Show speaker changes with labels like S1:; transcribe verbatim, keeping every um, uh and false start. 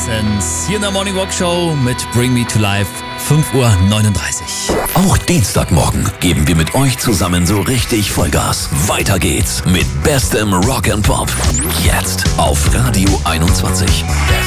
S1: Evanescence hier in der Morning Walk Show mit Bring Me to Life, fünf Uhr neununddreißig.
S2: Auch Dienstagmorgen geben wir mit euch zusammen so richtig Vollgas. Weiter geht's mit bestem Rock and Pop. Jetzt auf Radio einundzwanzig.